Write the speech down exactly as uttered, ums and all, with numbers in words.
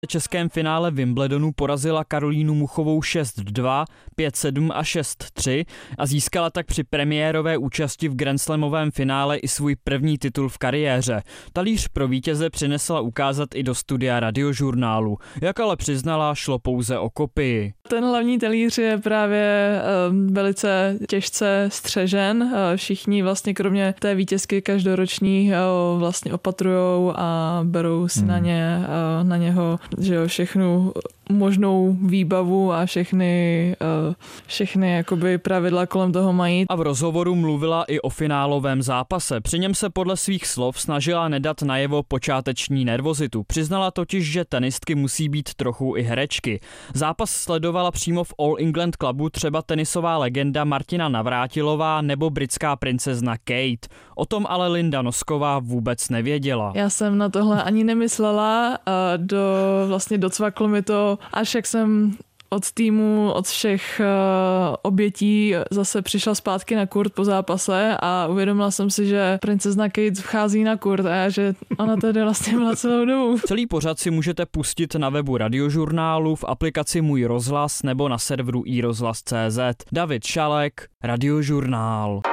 V českém finále Wimbledonu porazila Karolínu Muchovou šest dva, pět sedm a šest tři a získala tak při premiérové účasti v grandslamovém finále i svůj první titul v kariéře. Talíř pro vítěze přinesla ukázat i do studia Radiožurnálu. Jak ale přiznala, šlo pouze o kopii. Ten hlavní talíř je právě um, velice těžce střežen. Uh, všichni vlastně kromě té vítězky každoroční uh, vlastně opatrujou a berou si hmm. na ně, uh, na něho, že jo, všechnu možnou výbavu a všechny, uh, všechny jakoby pravidla kolem toho mají. A v rozhovoru mluvila i o finálovém zápase. Při něm se podle svých slov snažila nedat najevo počáteční nervozitu. Přiznala totiž, že tenistky musí být trochu i herečky. Zápas sledovala přímo v All England Clubu třeba tenisová legenda Martina Navrátilová nebo britská princezna Kate. O tom ale Linda Nosková vůbec nevěděla. Já jsem na tohle ani nemyslela a do, vlastně docvaklo mi to, až jak jsem od týmu, od všech uh, obětí zase přišla zpátky na kurt po zápase a uvědomila jsem si, že princezna Kate vchází na kurt a že ona tady vlastně byla celou dobu. Celý pořad si můžete pustit na webu Radiožurnálu, v aplikaci Můj rozhlas nebo na serveru i rozhlas tečka cé zet. David Šalek, Radiožurnál.